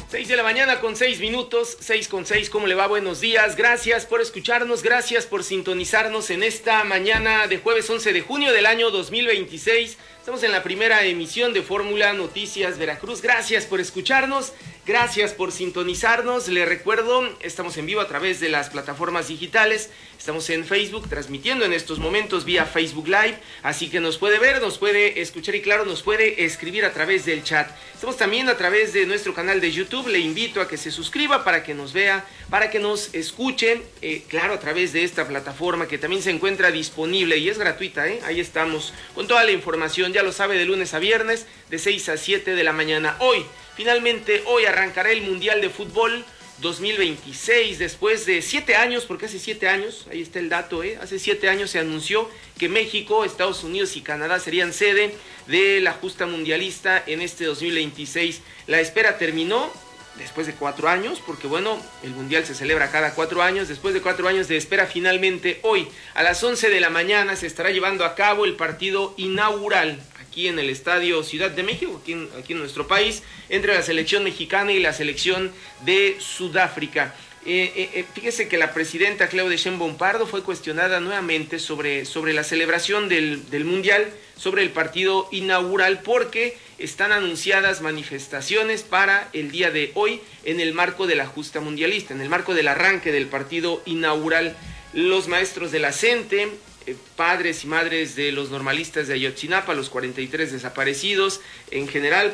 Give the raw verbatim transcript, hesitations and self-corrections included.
seis de la mañana con seis minutos, seis con seis, ¿cómo le va? Buenos días, gracias por escucharnos, gracias por sintonizarnos en esta mañana de jueves once de junio del año dos mil veintiséis. Estamos en la primera emisión de Fórmula Noticias Veracruz, gracias por escucharnos, gracias por sintonizarnos. Le recuerdo, estamos en vivo a través de las plataformas digitales, estamos en Facebook transmitiendo en estos momentos vía Facebook Live, así que nos puede ver, nos puede escuchar y claro, nos puede escribir a través del chat. Estamos también a través de nuestro canal de YouTube, le invito a que se suscriba para que nos vea, para que nos escuche, eh, claro, a través de esta plataforma que también se encuentra disponible y es gratuita, ¿eh? Ahí estamos con toda la información, ya lo sabe, de lunes a viernes, de seis a siete de la mañana. Hoy, finalmente, hoy arrancará el Mundial de Fútbol dos mil veintiséis, después de siete años, porque hace siete años, ahí está el dato, ¿eh? Hace siete años se anunció que México, Estados Unidos y Canadá serían sede de la justa mundialista en este dos mil veintiséis. La espera terminó después de cuatro años, porque bueno, el Mundial se celebra cada cuatro años, después de cuatro años de espera, finalmente hoy a las once de la mañana se estará llevando a cabo el partido inaugural aquí en el Estadio Ciudad de México, aquí en, aquí en nuestro país, entre la selección mexicana y la selección de Sudáfrica. Eh, eh, eh, fíjese que la presidenta Claudia Sheinbaum Pardo fue cuestionada nuevamente sobre, sobre la celebración del, del Mundial, sobre el partido inaugural, porque están anunciadas manifestaciones para el día de hoy en el marco de la justa mundialista, en el marco del arranque del partido inaugural. Los maestros de la CENTE, eh, padres y madres de los normalistas de Ayotzinapa, los cuarenta y tres desaparecidos, en general